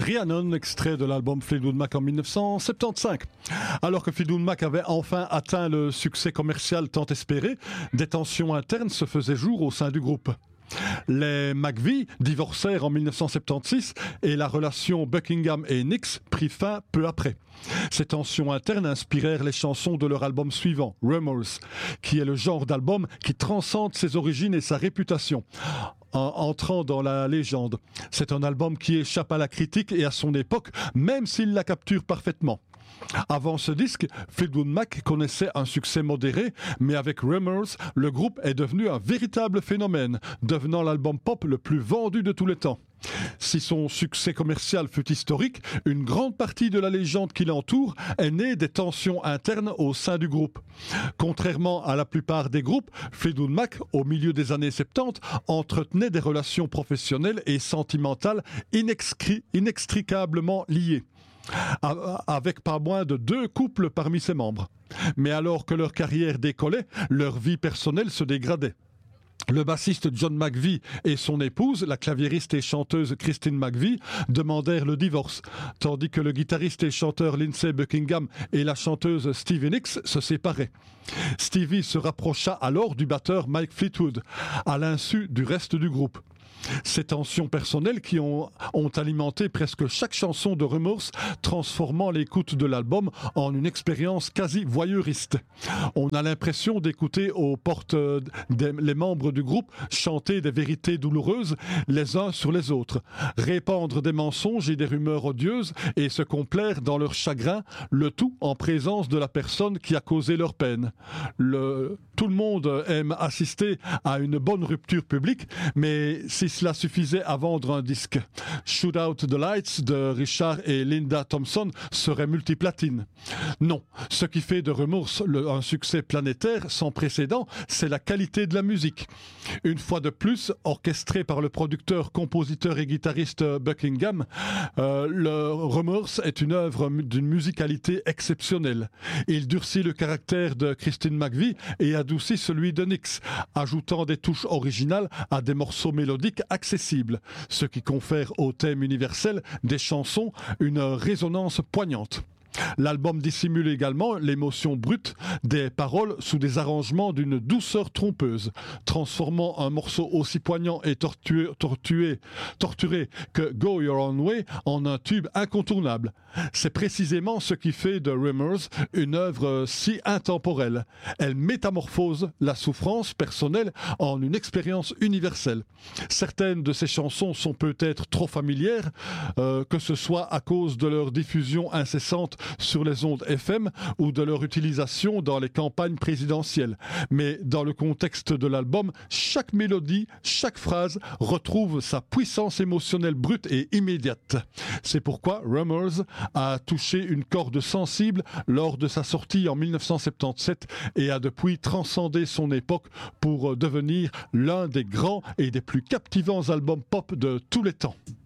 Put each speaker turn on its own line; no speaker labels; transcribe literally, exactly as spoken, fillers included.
Rhiannon, extrait de l'album Fleetwood Mac en dix-neuf cent soixante-quinze. Alors que Fleetwood Mac avait enfin atteint le succès commercial tant espéré, des tensions internes se faisaient jour au sein du groupe. Les McVie divorcèrent en dix-neuf cent soixante-seize et la relation Buckingham et Nicks prit fin peu après. Ces tensions internes inspirèrent les chansons de leur album suivant, Rumours, qui est le genre d'album qui transcende ses origines et sa réputation, en entrant dans la légende. C'est un album qui échappe à la critique et à son époque, même s'il la capture parfaitement. Avant ce disque, Fleetwood Mac connaissait un succès modéré, mais avec Rumours, le groupe est devenu un véritable phénomène, devenant l'album pop le plus vendu de tous les temps. Si son succès commercial fut historique, une grande partie de la légende qui l'entoure est née des tensions internes au sein du groupe. Contrairement à la plupart des groupes, Fleetwood Mac, au milieu des années soixante-dix, entretenait des relations professionnelles et sentimentales inexcri- inextricablement liées, avec pas moins de deux couples parmi ses membres. Mais alors que leur carrière décollait, leur vie personnelle se dégradait. Le bassiste John McVie et son épouse, la claviériste et chanteuse Christine McVie, demandèrent le divorce, tandis que le guitariste et chanteur Lindsey Buckingham et la chanteuse Stevie Nicks se séparaient. Stevie se rapprocha alors du batteur Mike Fleetwood, à l'insu du reste du groupe. Ces tensions personnelles qui ont, ont alimenté presque chaque chanson de Rumours, transformant l'écoute de l'album en une expérience quasi voyeuriste. On a l'impression d'écouter aux portes des les membres du groupe chanter des vérités douloureuses les uns sur les autres, répandre des mensonges et des rumeurs odieuses et se complaire dans leur chagrin, le tout en présence de la personne qui a causé leur peine. Le, tout le monde aime assister à une bonne rupture publique, mais si cela suffisait à vendre un disque, Shoot Out the Lights de Richard et Linda Thompson serait multiplatine. Non, ce qui fait de Rumours le, un succès planétaire sans précédent, c'est la qualité de la musique. Une fois de plus, orchestré par le producteur, compositeur et guitariste Buckingham, euh, le Rumours est une œuvre d'une musicalité exceptionnelle. Il durcit le caractère de Christine McVie et adoucit celui de Nicks, ajoutant des touches originales à des morceaux mélodiques accessibles, ce qui confère au thème universel des chansons une résonance poignante. L'album dissimule également l'émotion brute des paroles sous des arrangements d'une douceur trompeuse, transformant un morceau aussi poignant et tortué, tortué, torturé que Go Your Own Way en un tube incontournable. C'est précisément ce qui fait de Rumours une œuvre si intemporelle. Elle métamorphose la souffrance personnelle en une expérience universelle. Certaines de ces chansons sont peut-être trop familières, euh, que ce soit à cause de leur diffusion incessante sur les ondes F M ou de leur utilisation dans les campagnes présidentielles. Mais dans le contexte de l'album, chaque mélodie, chaque phrase retrouve sa puissance émotionnelle brute et immédiate. C'est pourquoi Rumours a touché une corde sensible lors de sa sortie en dix-neuf cent soixante-dix-sept et a depuis transcendé son époque pour devenir l'un des grands et des plus captivants albums pop de tous les temps.